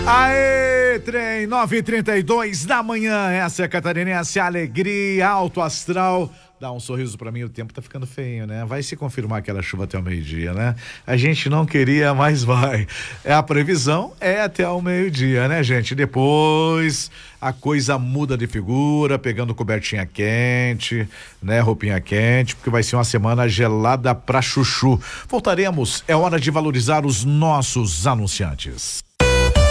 Aê, trem 9h32 da manhã, essa é a Catarinense, alegria, alto astral. Dá um sorriso pra mim, o tempo tá ficando feio, né? Vai se confirmar aquela chuva até o meio-dia, né? A gente não queria, mas vai. A previsão é até o meio-dia, né, gente? Depois a coisa muda de figura, pegando cobertinha quente, né? Roupinha quente, porque vai ser uma semana gelada pra chuchu. Voltaremos, é hora de valorizar os nossos anunciantes.